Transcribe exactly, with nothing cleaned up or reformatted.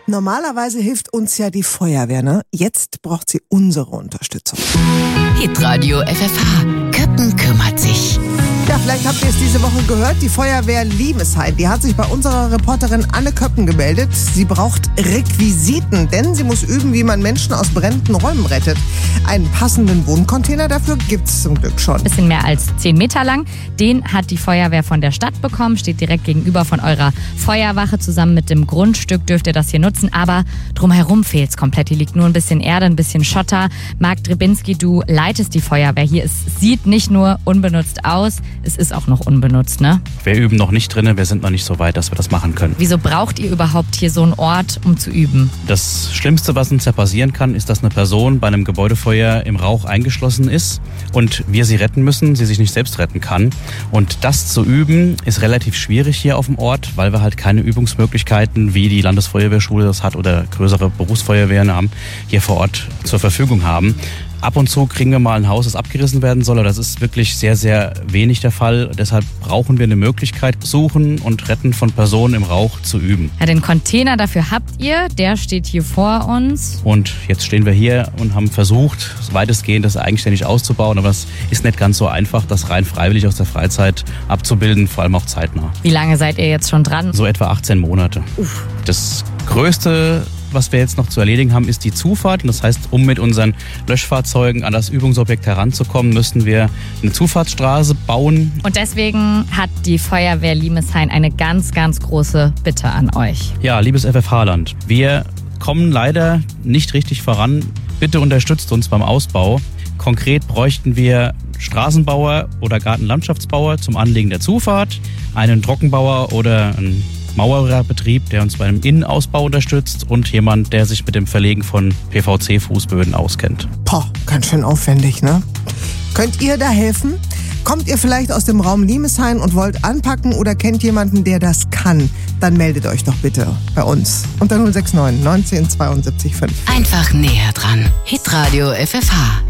Normalerweise hilft uns ja die Feuerwehr, ne? Jetzt braucht sie unsere Unterstützung. Hitradio F F H. Köppen kümmert sich. Ja, vielleicht habt ihr es diese Woche gehört, die Feuerwehr Limeshain, die hat sich bei unserer Reporterin Anne Köppen gemeldet. Sie braucht Requisiten, denn sie muss üben, wie man Menschen aus brennenden Räumen rettet. Einen passenden Wohncontainer dafür gibt's zum Glück schon. Bisschen mehr als zehn Meter lang. Den hat die Feuerwehr von der Stadt bekommen, steht direkt gegenüber von eurer Feuerwache. Zusammen mit dem Grundstück dürft ihr das hier nutzen, aber drumherum fehlt's komplett. Hier liegt nur ein bisschen Erde, ein bisschen Schotter. Marc Drebinski, du leitest die Feuerwehr hier. Es sieht nicht nur unbenutzt aus, es ist auch noch unbenutzt, ne? Wir üben noch nicht drin, wir sind noch nicht so weit, dass wir das machen können. Wieso braucht ihr überhaupt hier so einen Ort, um zu üben? Das Schlimmste, was uns ja passieren kann, ist, dass eine Person bei einem Gebäudefeuer im Rauch eingeschlossen ist und wir sie retten müssen, sie sich nicht selbst retten kann. Und das zu üben, ist relativ schwierig hier auf dem Ort, weil wir halt keine Übungsmöglichkeiten, wie die Landesfeuerwehrschule das hat oder größere Berufsfeuerwehren haben, hier vor Ort zur Verfügung haben. Ab und zu kriegen wir mal ein Haus, das abgerissen werden soll, aber das ist wirklich sehr, sehr wenig der Fall. Deshalb brauchen wir eine Möglichkeit, Suchen und Retten von Personen im Rauch zu üben. Ja, den Container dafür habt ihr, der steht hier vor uns. Und jetzt stehen wir hier und haben versucht, weitestgehend das eigenständig auszubauen, aber es ist nicht ganz so einfach, das rein freiwillig aus der Freizeit abzubilden, vor allem auch zeitnah. Wie lange seid ihr jetzt schon dran? So etwa achtzehn Monate. Uff. Das größte, was wir jetzt noch zu erledigen haben, ist die Zufahrt. Und das heißt, um mit unseren Löschfahrzeugen an das Übungsobjekt heranzukommen, müssen wir eine Zufahrtsstraße bauen. Und deswegen hat die Feuerwehr Limeshain eine ganz, ganz große Bitte an euch. Ja, liebes F F H-Land, wir kommen leider nicht richtig voran. Bitte unterstützt uns beim Ausbau. Konkret bräuchten wir Straßenbauer oder Gartenlandschaftsbauer zum Anlegen der Zufahrt, einen Trockenbauer oder einen Maurerbetrieb, der uns bei einem Innenausbau unterstützt und jemand, der sich mit dem Verlegen von P V C-Fußböden auskennt. Poh, ganz schön aufwendig, ne? Könnt ihr da helfen? Kommt ihr vielleicht aus dem Raum Limeshain und wollt anpacken oder kennt jemanden, der das kann? Dann meldet euch doch bitte bei uns unter null sechs neun neunzehn zweiundsiebzig fünf. Einfach näher dran. Hitradio F F H.